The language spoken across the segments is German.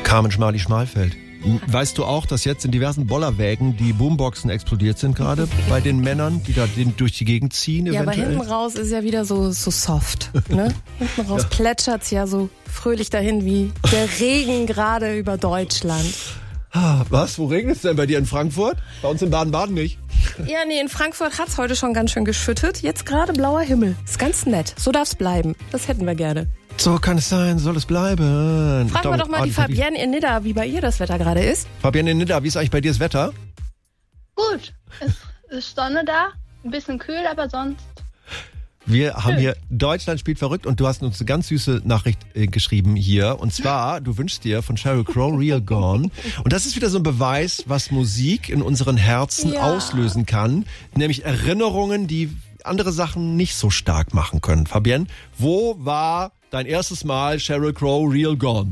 Carmen Schmali-Schmalfeld. Weißt du auch, dass jetzt in diversen Bollerwägen die Boomboxen explodiert sind gerade bei den Männern, die da durch die Gegend ziehen eventuell? Ja, aber hinten raus ist ja wieder so soft. Ne? Hinten raus plätschert's ja so fröhlich dahin wie der Regen gerade über Deutschland. Was? Wo regnet es denn bei dir in Frankfurt? Bei uns in Baden-Baden nicht. Ja, nee, in Frankfurt hat's heute schon ganz schön geschüttet. Jetzt gerade blauer Himmel. Ist ganz nett. So darf's bleiben. Das hätten wir gerne. So kann es sein, soll es bleiben. Fragen wir doch mal die Fabienne in Nidda, wie bei ihr das Wetter gerade ist. Fabienne in Nidda, wie ist eigentlich bei dir das Wetter? Gut, es ist Sonne da, ein bisschen kühl, aber sonst... Wir haben hier Deutschland spielt verrückt und du hast uns eine ganz süße Nachricht geschrieben hier. Und zwar, du wünschst dir von Sheryl Crow Real Gone. Und das ist wieder so ein Beweis, was Musik in unseren Herzen auslösen kann. Nämlich Erinnerungen, die andere Sachen nicht so stark machen können. Fabienne, wo war dein erstes Mal Sheryl Crow Real Gone?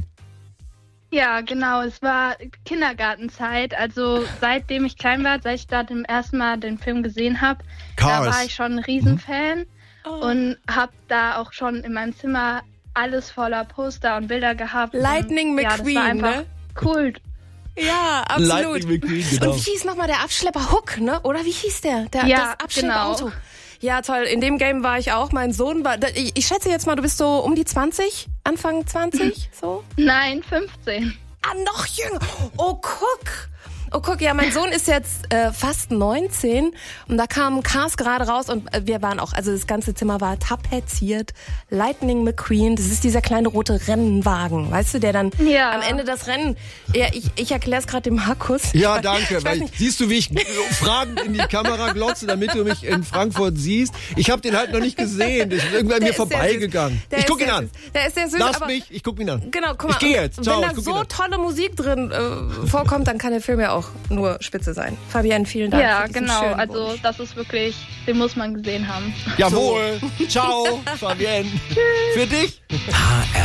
Ja, genau, es war Kindergartenzeit, also seitdem ich klein war, seit ich da zum ersten Mal den Film gesehen habe, da war ich schon ein Riesenfan und habe da auch schon in meinem Zimmer alles voller Poster und Bilder gehabt. Lightning McQueen, ja, das war einfach Kult. Ja, absolut. Lightning McQueen, genau. Und wie hieß nochmal der Abschlepper Hook, ne? Oder wie hieß der? Das Abschlepperauto. Genau. Ja, toll. In dem Game war ich auch. Mein Sohn war... Ich schätze jetzt mal, du bist so um die 20? Anfang 20? So? Nein, 15. Ah, noch jünger. Oh, guck, ja, mein Sohn ist jetzt fast 19 und da kam Cars gerade raus und wir waren auch, also das ganze Zimmer war tapeziert. Lightning McQueen, das ist dieser kleine rote Rennwagen, weißt du, der dann am Ende das Rennen, ja, ich erkläre es gerade dem Markus. Ja, danke, siehst du, wie ich fragend in die Kamera glotze, damit du mich in Frankfurt siehst? Ich habe den halt noch nicht irgendwann an mir vorbeigegangen. Ich guck ihn an. Der ist sehr süß. Lass mich, ich guck ihn an. Genau, guck mal. Ich gehe jetzt. Ciao, wenn da so tolle Musik drin vorkommt, dann kann der Film ja auch nur spitze sein. Fabienne, vielen Dank. Ja, genau. Also das ist wirklich, den muss man gesehen haben. Jawohl. Ciao, Fabienne. Für dich. HR